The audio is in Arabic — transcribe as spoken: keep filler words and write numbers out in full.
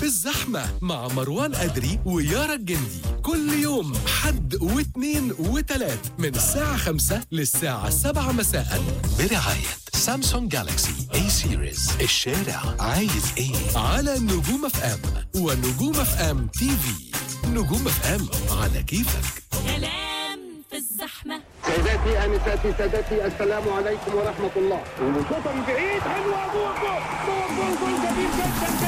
الزحمة مع مروان أدري ويارا الجندي كل يوم حد واثنين وثلاث من الساعة خمسة للساعة سبعة مساء برعاية سامسونج جالاكسي اي سيريز. الشارع عايز ايه على نجوم اف ام ونجوم اف ام تي في. نجوم اف ام على كيفك. كلام في الزحمة. سيداتي انساتي سادتي السلام عليكم ورحمة الله. وشوطة من بعيد حلوة جول جول جول جول جميل جدا.